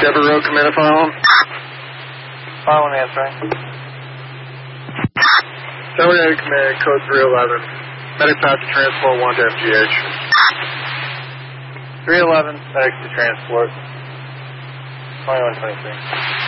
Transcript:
Chevy Road, command and file. File 1 answering. Chevy Road, command, code 311. Medic path to transport 1 to MGH. 311, medic to transport. 2123.